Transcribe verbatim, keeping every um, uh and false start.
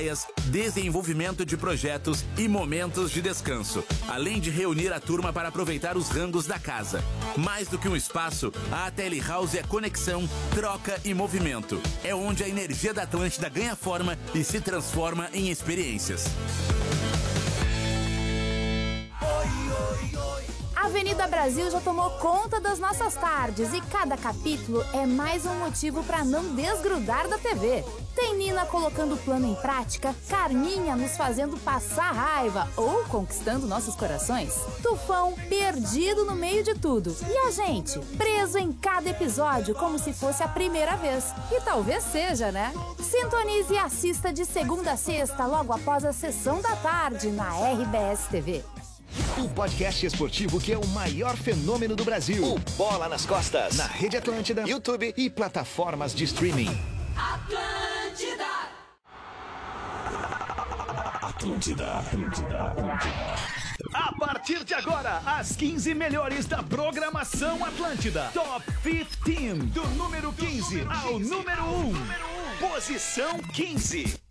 desenvolvimento de projetos e momentos de descanso, além de reunir a turma para aproveitar os rangos da casa. Mais do que um espaço, a Telehouse é conexão, troca e movimento. É onde a energia da Atlântida ganha forma e se transforma em experiências. A Avenida Brasil já tomou conta das nossas tardes e cada capítulo é mais um motivo para não desgrudar da T V. Tem Nina colocando o plano em prática, Carminha nos fazendo passar raiva ou conquistando nossos corações, Tufão perdido no meio de tudo e a gente preso em cada episódio como se fosse a primeira vez. E talvez seja, né? Sintonize e assista de segunda a sexta logo após a sessão da tarde na R B S T V. O podcast esportivo que é o maior fenômeno do Brasil. O Bola nas Costas. Na Rede Atlântida, YouTube e plataformas de streaming. Atlântida. Atlântida, Atlântida, Atlântida. A partir de agora, as quinze melhores da programação Atlântida. Top quinze, do número quinze ao número um. Posição quinze.